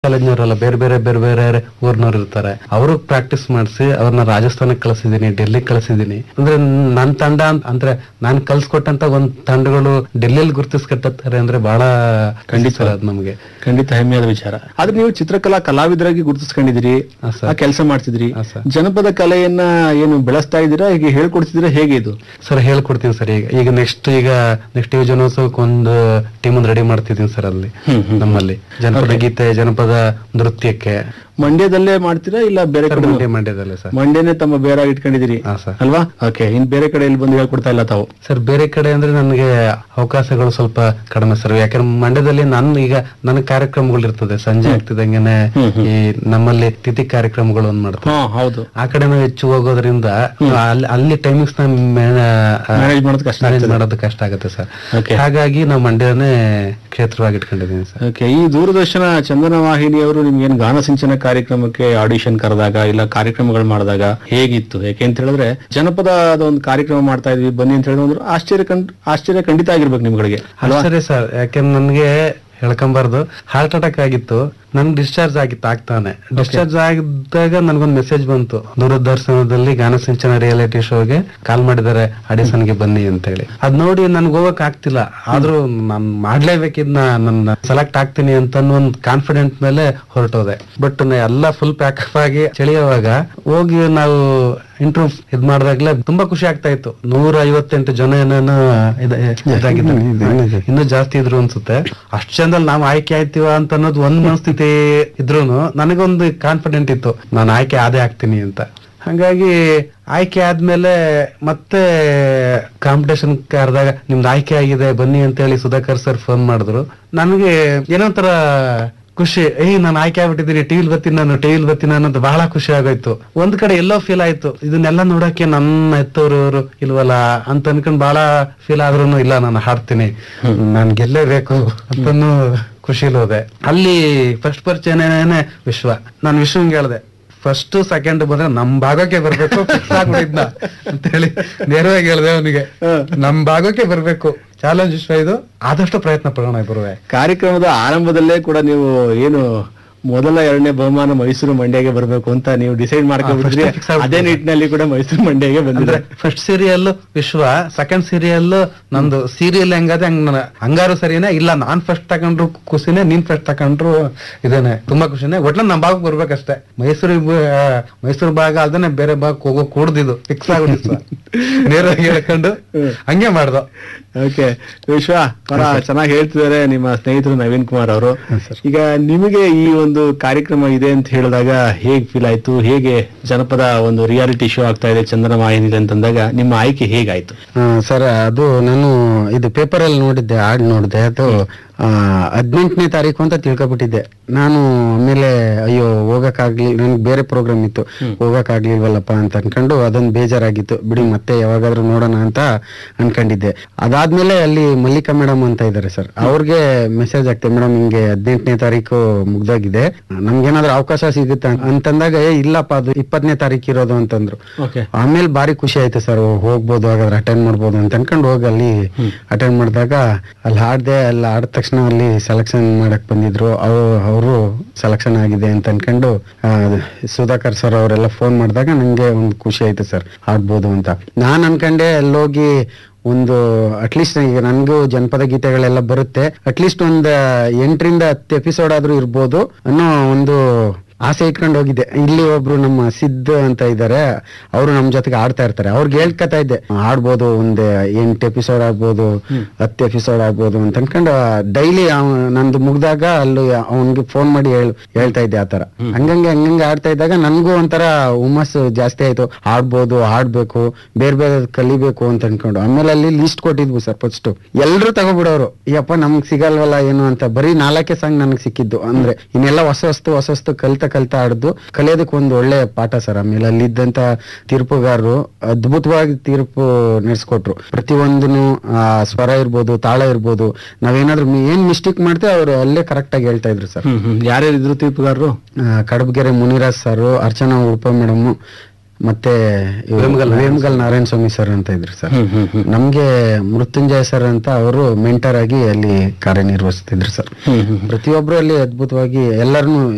ಕಾಲೇಜ್ನವರೆಲ್ಲ ಬೇರೆ ಬೇರೆ ಊರ್ನವ್ರು ಇರ್ತಾರೆ. ಅವರು ಪ್ರಾಕ್ಟೀಸ್ ಮಾಡಿಸಿ ಅವ್ರನ್ನ ರಾಜಸ್ಥಾನಕ್ಕೆ ಕಳಿಸಿದೀನಿ, ಡೆಲ್ಲಿಗೆ ಕಳಿಸಿದೀನಿ. ಅಂದ್ರೆ ನನ್ ತಂಡ ಅಂದ್ರೆ ನಾನ್ ಕಲ್ಸ್ಕೊಟ್ಟಂತ ಒಂದ್ ತಂಡಗಳು ಡೆಲ್ಲಿಯಲ್ಲಿ ಗುರುತಿಸ್ಕೊಟ್ಟತ್ತಾರೆ ಅಂದ್ರೆ ಬಹಳ ಖಂಡಿತ ಅದು ನಮ್ಗೆ ಖಂಡಿತ ಹೆಮ್ಮೆಯಾದ ವಿಚಾರ. ಆದ್ರೆ ನೀವು ಚಿತ್ರಕಲಾ ಕಲಾವಿದರಾಗಿ ಗುರುತಿಸ್ಕೊಂಡಿದ್ದೀರಿ, ಆ ಕೆಲಸ ಮಾಡ್ತಿದ್ರಿ. ಜನಪದ ಕಲೆಯನ್ನ ಏನು ಬೆಳೆಸ್ತಾ ಇದ್ದೀರಾ, ಈಗ ಹೇಳ್ಕೊಡ್ತಿದ್ದೀರಾ, ಹೇಗೆ ಇದು? ಸರ್ ಹೇಳ್ಕೊಡ್ತೀನಿ ಸರ್. ಈಗ ನೆಕ್ಸ್ಟ್ ಯುವ ಜನೋತ್ಸವಕ್ಕೆ ಒಂದು ಟೀಮ್ ರೆಡಿ ಮಾಡ್ತಿದ್ದೀನಿ ಸರ್. ಅಲ್ಲಿ ನಮ್ಮಲ್ಲಿ ಜನಪದ ಗೀತೆ, ಜನಪದ ನೃತ್ಯಕ್ಕೆ ಮಂಡ್ಯದಲ್ಲೇ ಮಾಡ್ತೀರಾ ಇಲ್ಲ ಬೇರೆ ಕಡೆ? ಮಂಡ್ಯದಲ್ಲೇ ಸರ್. ಮಂಡ್ಯನೇ ತಮ್ಮ ಬೇರೆ ಇಟ್ಕೊಂಡಿದ್ದೀರಿ ಅಲ್ವಾ? ಓಕೆ. ಇನ್ ಬೇರೆ ಕಡೆ ಇಲ್ಲಿ ಬಂದು ಹೇಳ್ಕೊಡ್ತಾ ಇಲ್ಲ ತಾವು? ಸರ್ ಬೇರೆ ಕಡೆ ಅಂದ್ರೆ ನನಗೆ ಅವಕಾಶಗಳು ಸ್ವಲ್ಪ ಕಡಿಮೆ ಸರ್. ಯಾಕಂದ್ರೆ ಮಂಡ್ಯದಲ್ಲಿ ನನ್ನ ಕಾರ್ಯಕ್ರಮಗಳು ಇರ್ತದೆ. ಸಂಜೆ ಆಗ್ತಿದಂಗೆನೆ ಈ ನಮ್ಮಲ್ಲಿ ತಿಥಿ ಕಾರ್ಯಕ್ರಮಗಳು ಒಂದ್ ಮಾಡ್ತಾರೆ. ಹೌದು. ಆ ಕಡೆ ನಾವು ಹೆಚ್ಚು ಹೋಗೋದ್ರಿಂದ ಅಲ್ಲಿ ಟೈಮಿಂಗ್ಸ್ ಮ್ಯಾನೇಜ್ ಮಾಡೋದು ಕಷ್ಟ ಆಗುತ್ತೆ ಸರ್. ಹಾಗಾಗಿ ನಾವು ಮಂಡ್ಯನೇ ಕ್ಷೇತ್ರವಾಗಿ ಇಟ್ಕೊಂಡಿದ್ದೀನಿ ಸರ್. ಓಕೆ. ಈ ದೂರದರ್ಶನ ಚಂದನ ವಾಹಿನಿಯವರು ನಿಮ್ಗೇನು ಗಾನ ಸಿಂಚನ ಕಾರ್ಯಕ್ರಮಕ್ಕೆ ಆಡಿಷನ್ ಕರೆದಾಗ ಇಲ್ಲ ಕಾರ್ಯಕ್ರಮಗಳು ಮಾಡಿದಾಗ ಹೇಗಿತ್ತು? ಯಾಕೆ ಅಂತ ಹೇಳಿದ್ರೆ ಜನಪದ ಒಂದು ಕಾರ್ಯಕ್ರಮ ಮಾಡ್ತಾ ಇದ್ವಿ ಬನ್ನಿ ಅಂತ ಹೇಳಿದ್ರೆ ಆಶ್ಚರ್ಯ ಖಂಡಿತ ಆಗಿರ್ಬೇಕು ನಿಮ್ಗಳಿಗೆ. ಆಶ್ಚರ್ಯ ಸರ್. ಯಾಕೆಂದ್ರೆ ನನ್ಗೆ ಹೇಳ್ಕೊಂಬಾರ್ದು, ಹಾರ್ಟ್ ಅಟ್ಯಾಕ್ ಆಗಿತ್ತು. ನನ್ಗೆ ಡಿಸ್ಚಾರ್ಜ್ ಆಗ್ತಾನೆ. ಡಿಸ್ಚಾರ್ಜ್ ಆಗಿದ್ದಾಗ ನನ್ಗೊಂದು ಮೆಸೇಜ್ ಬಂತು, ದೂರದರ್ಶನದಲ್ಲಿ ಗಾನ ಸಿಂಚನ ರಿಯಾಲಿಟಿ ಶೋಗೆ ಕಾಲ್ ಮಾಡಿದ್ದಾರೆ, ಆಡಿಷನ್ಗೆ ಬನ್ನಿ ಅಂತ ಹೇಳಿ. ಅದ್ ನೋಡಿ ನನ್ಗೆ ಹೋಗಕ್ ಆಗ್ತಿಲ್ಲ. ಆದ್ರೂ ನಾನ್ ಮಾಡ್ಲೇಬೇಕಿದ್ನ, ನನ್ನ ಸೆಲೆಕ್ಟ್ ಆಗ್ತೀನಿ ಅಂತ ಒಂದು ಕಾನ್ಫಿಡೆಂಟ್ ಮೇಲೆ ಹೊರಟೋದೆ. ಬಟ್ ಎಲ್ಲ ಫುಲ್ ಪ್ಯಾಕಪ್ ಆಗಿ ಚಳಿಯುವಾಗ ಹೋಗಿ ನಾವು ಇಂಟರ್ವ್ಯೂ ಇದ್ ಮಾಡಿದಾಗ್ಲೇ ತುಂಬಾ ಖುಷಿ ಆಗ್ತಾ ಇತ್ತು. 158 ಜನ ಏನೇನೋ ಇನ್ನೂ ಜಾಸ್ತಿ ಇದ್ರು ಅನ್ಸುತ್ತೆ. ಅಷ್ಟು ಜನದಲ್ಲಿ ನಾವು ಆಯ್ಕೆ ಆಯ್ತೀವ ಅಂತ ಅನ್ನೋದು ಒಂದ್ ಮನಸ್ಥಿತಿ ಇದ್ರೂನು ನನಗೊಂದು ಕಾನ್ಫಿಡೆಂಟ್ ಇತ್ತು, ನಾನು ಆಯ್ಕೆ ಆದೇ ಆಗ್ತೀನಿ ಅಂತ. ಹಾಗಾಗಿ ಆಯ್ಕೆ ಆದ್ಮೇಲೆ ಮತ್ತೆ ಕಾಂಪಿಟೇಷನ್ ಕರೆದಾಗ ನಿಮ್ದು ಆಯ್ಕೆ ಆಗಿದೆ ಬನ್ನಿ ಅಂತ ಹೇಳಿ ಸುಧಾಕರ್ ಸರ್ ಫೋನ್ ಮಾಡಿದ್ರು. ನನಗೆ ಏನೋ ತರ ಖುಷಿ, ನಾನು ಆಯ್ಕೆ ಆಗ್ಬಿಟ್ಟಿದ್ದೀನಿ, ಟಿವಿಲ್ ಬರ್ತೀನಿ ಅನ್ನೋದು ಬಹಳ ಖುಷಿ ಆಗೋಯ್ತು. ಒಂದ್ ಕಡೆ ಎಲ್ಲೋ ಫೀಲ್ ಆಯ್ತು, ಇದನ್ನೆಲ್ಲ ನೋಡಕ್ಕೆ ನನ್ನ ಎತ್ತವರು ಇಲ್ವಲ್ಲ ಅಂತ ಅನ್ಕೊಂಡ್ ಬಹಳ ಫೀಲ್ ಆದ್ರೂ ಇಲ್ಲ, ನಾನು ಹಾಡ್ತೀನಿ, ನಾನ್ ಗೆಲ್ಲೇಬೇಕು ಅಂತನೂ ಖುಷಿಲ್ ಹೋದೆ. ಅಲ್ಲಿ ಫಸ್ಟ್ ಪರಿಚಯನೇ ವಿಶ್ವ. ನಾನು ವಿಶ್ವಂಗೆ ಹೇಳ್ದೆ, ಫಸ್ಟ್ ಸೆಕೆಂಡ್ ಬಂದ್ರೆ ನಮ್ ಭಾಗಕ್ಕೆ ಬರ್ಬೇಕು ಫಿಕ್ಸ್ ಆಗ್ಬಿಟ್ಟಿದ್ನ ಅಂತ ಹೇಳಿ ನೇರವಾಗಿ ಹೇಳ್ದೆ ಅವನಿಗೆ, ನಮ್ ಭಾಗಕ್ಕೆ ಬರ್ಬೇಕು, ಚಾಲೆಂಜ್ ವಿಶ್ವ ಇದು, ಆದಷ್ಟು ಪ್ರಯತ್ನ ಪಡೋಣ ಬರುವೆ. ಕಾರ್ಯಕ್ರಮದ ಆರಂಭದಲ್ಲೇ ಕೂಡ ನೀವು ಏನು ಮೊದಲ 2ನೇ ಬಹುಮಾನ ಮೈಸೂರು ಮಂಡ್ಯಗೆ ಬರ್ಬೇಕು ಅಂತ ನೀವು ಡಿಸೈಡ್ ಮಾಡ್ಕೊಂಡ್ಬಿಟ್ರಿ. ಅದೇ ನಿಟ್ಟಿನಲ್ಲಿ ಕೂಡ ಮೈಸೂರು ಮಂಡ್ಯಗೆ ಬಂದ್ರೆ ಫಸ್ಟ್ ಸೀರಿಯಲ್ ವಿಶ್ವ, ಸೆಕೆಂಡ್ ಸೀರಿಯಲ್ ನಂದು. ಸೀರಿಯಲ್ ಹೆಂಗದೆ ಹಂಗಾರು ಸರಿನೇ ಇಲ್ಲ, ನಾನ್ ಫಸ್ಟ್ ತಕೊಂಡ್ರು ಖುಷಿನೇ, ನೀನ್ ಫಸ್ಟ್ ತಕೊಂಡ್ರು ಇದೇನೆ, ತುಂಬಾ ಖುಷಿನೇ. ಒಟ್ಲ ನಮ್ ಭಾಗಕ್ಕೆ ಬರ್ಬೇಕಷ್ಟೇ. ಮೈಸೂರು ಭಾಗ ಅಲ್ದೇನೆ ಬೇರೆ ಭಾಗಕ್ಕೆ ಹೋಗೋ ಕೂಡ್ದಿದ್ದು ಫಿಕ್ಸ್ ಆಗ್ಬಿಟ್ಟಿತ್ತು. ನೇರವಾಗಿ ಹೇಳ್ಕೊಂಡು ಹಂಗೆ ಮಾಡ್ದು. ಓಕೆ ವಿಶ್ವ, ಚೆನ್ನಾಗಿ ಹೇಳ್ತಿದ್ದಾರೆ ನಿಮ್ಮ ಸ್ನೇಹಿತರು ನವೀನ್ ಕುಮಾರ್ ಅವರು. ಈಗ ನಿಮಗೆ ಈ ಒಂದು ಕಾರ್ಯಕ್ರಮ ಇದೆ ಅಂತ ಹೇಳಿದಾಗ ಹೇಗ್ ಫೀಲ್ ಆಯ್ತು? ಹೇಗೆ ಜನಪದ ಒಂದು ರಿಯಾಲಿಟಿ ಶೋ ಆಗ್ತಾ ಇದೆ ಚಂದನ ವಾಹಿನಿ ಅಂತಂದಾಗ ನಿಮ್ಮ ಆಯ್ಕೆ ಹೇಗಾಯ್ತು? ಸರ್ ಅದು ನಾನು ಇದು ಪೇಪರ್ ಅಲ್ಲಿ ನೋಡಿದ್ದೆ, ಆಡ್ ನೋಡಿದೆ. ಅದು 18ನೇ ತಾರೀಕು ಅಂತ ತಿಳ್ಕೊಬಿಟ್ಟಿದ್ದೆ ನಾನು. ಆಮೇಲೆ ಅಯ್ಯೋ ಹೋಗಕ್ಕಾಗ್ಲಿಲ್ಲ, ನನ್ಗೆ ಬೇರೆ ಪ್ರೋಗ್ರಾಮ್ ಇತ್ತು, ಹೋಗಕ್ಕಾಗ್ಲಿಲ್ವಲ್ಲಪ್ಪ ಅಂತ ಅನ್ಕೊಂಡು ಅದೊಂದು ಬೇಜಾರಾಗಿತ್ತು. ಬಿಡಿ ಮತ್ತೆ ಯಾವಾಗಾದ್ರೂ ನೋಡೋಣ ಅಂತ ಅನ್ಕೊಂಡಿದ್ದೆ. ಅದಾದ್ಮೇಲೆ ಅಲ್ಲಿ ಮಲ್ಲಿಕಾ ಮೇಡಮ್ ಅಂತ ಇದಾರೆ ಸರ್, ಅವ್ರಿಗೆ ಮೆಸೇಜ್ ಆಗ್ತದೆ, ಮೇಡಮ್ ಹಿಂಗೆ 18ನೇ ತಾರೀಕು ಮುಗ್ದೋಗಿದೆ, ನಮ್ಗೇನಾದ್ರೂ ಅವಕಾಶ ಸಿಗುತ್ತೆ ಅಂತಂದಾಗ, ಇಲ್ಲಪ್ಪ ಅದು 20ನೇ ತಾರೀಕು ಇರೋದು ಅಂತಂದ್ರು. ಆಮೇಲೆ ಬಾರಿ ಖುಷಿ ಆಯ್ತು ಸರ್, ಹೋಗ್ಬೋದು, ಹಾಗಾದ್ರೆ ಅಟೆಂಡ್ ಮಾಡ್ಬೋದು ಅಂತ ಅನ್ಕೊಂಡು ಹೋಗಿ ಅಲ್ಲಿ ಅಟೆಂಡ್ ಮಾಡಿದಾಗ ಅಲ್ಲಿ ಹಾಡ್ದೆ. ಅಲ್ಲಿ ಆದ ತಕ್ಷಣ ಅಲ್ಲಿ ಸೆಲೆಕ್ಷನ್ ಮಾಡಕ್ ಬಂದಿದ್ರು, ಅವರು ಸೆಲೆಕ್ಷನ್ ಆಗಿದೆ ಅಂತ ಅನ್ಕೊಂಡು ಸುಧಾಕರ್ ಸರ್ ಅವರೆಲ್ಲ ಫೋನ್ ಮಾಡಿದಾಗ ನಂಗೆ ಒಂದು ಖುಷಿ ಆಯ್ತು ಸರ್, ಆಡ್ಬೋದು ಅಂತ. ನಾನ್ ಅನ್ಕೊಂಡೆ ಅಲ್ಲೋಗಿ ಒಂದು ಅಟ್ಲೀಸ್ಟ್ ಈಗ ನನ್ಗೂ ಜನಪದ ಗೀತೆಗಳೆಲ್ಲ ಬರುತ್ತೆ, ಅಟ್ಲೀಸ್ಟ್ ಒಂದ್ 8ರಿಂದ 10 ಎಪಿಸೋಡ್ ಆದ್ರೂ ಇರ್ಬೋದು ಅನ್ನೋ ಒಂದು ಆಸೆ ಇಟ್ಕೊಂಡು ಹೋಗಿದ್ದೆ. ಇಲ್ಲಿ ಒಬ್ರು ನಮ್ಮ ಸಿದ್ಧ ಅಂತ ಇದ್ದಾರೆ, ಅವರು ನಮ್ ಜೊತೆಗೆ ಆಡ್ತಾ ಇರ್ತಾರೆ. ಅವ್ರಿಗೆ ಹೇಳ್ಕತಾ ಇದ್ದೆ, ಆಡ್ಬೋದು, ಒಂದ್ 8 ಎಪಿಸೋಡ್ ಆಗ್ಬೋದು, 10 ಎಪಿಸೋಡ್ ಆಗ್ಬೋದು ಅಂತ ಅನ್ಕೊಂಡು ಡೈಲಿ ನಂದು ಮುಗ್ದಾಗ ಅಲ್ಲಿ ಅವನ್ಗೆ ಫೋನ್ ಮಾಡಿ ಹೇಳ್ತಾ ಇದ್ದೆ. ಆತರ ಹಂಗಂಗೆ ಆಡ್ತಾ ಇದ್ದಾಗ ನನ್ಗೂ ಒಂಥರ ಹುಮ್ಮಸ್ಸು ಜಾಸ್ತಿ ಆಯ್ತು, ಆಡ್ಬೋದು, ಆಡ್ಬೇಕು, ಬೇರೆ ಕಲಿಬೇಕು ಅಂತ ಅನ್ಕೊಂಡು. ಆಮೇಲೆ ಅಲ್ಲಿ ಲಿಸ್ಟ್ ಕೊಟ್ಟಿದ್ವು ಸರ್, ಫಸ್ಟ್ ಎಲ್ರು ತಗೋಬಿಡೋರು, ಯಪ್ಪ ನಮ್ಗ್ ಸಿಗಲ್ವಲ್ಲ ಏನು ಅಂತ. ಬರೀ 4 ಸಾಂಗ್ ನನಗ್ ಸಿಕ್ಕಿದ್ದು. ಅಂದ್ರೆ ಇನ್ನೆಲ್ಲ ಹೊಸ ಕಲ್ತಾ ಆಡ್ದು ಕಲಿಯೋದಕ್ಕೆ ಒಂದು ಒಳ್ಳೆ ಪಾಠ ಸರ್. ಆಮೇಲೆ ಅಲ್ಲಿದ್ದಂತ ತೀರ್ಪುಗಾರರು ಅದ್ಭುತವಾಗಿ ತೀರ್ಪು ನಡೆಸ್ಕೊಟ್ರು. ಪ್ರತಿಯೊಂದನು ಸ್ವರ ಇರ್ಬೋದು, ತಾಳ ಇರ್ಬೋದು, ನಾವೇನಾದ್ರೂ ಏನ್ ಮಿಸ್ಟೇಕ್ ಮಾಡ್ತೇವೆ ಅವ್ರು ಅಲ್ಲೇ ಕರೆಕ್ಟ್ ಆಗಿ ಹೇಳ್ತಾ ಇದ್ರು sir. ಯಾರ್ಯಾರಿದ್ರು ತೀರ್ಪುಗಾರರು? Kadabagere Muniraj sir, Archana Udupa madam, ಮತ್ತೆ ವೇಮಗಲ್ ನಾರಾಯಣ ಸ್ವಾಮಿ ಸರ್ ಅಂತ ಇದ್ರು ಸರ್. ನಮ್ಗೆ ಮೃತ್ಯುಂಜಯ ಸರ್ ಅಂತ ಅವರು ಮೆಂಟರ್ ಆಗಿ ಅಲ್ಲಿ ಕಾರ್ಯನಿರ್ವಹಿಸ್ತಿದ್ರು ಸರ್. ಪ್ರತಿಯೊಬ್ರು ಅಲ್ಲಿ ಅದ್ಭುತವಾಗಿ ಎಲ್ಲರನ್ನು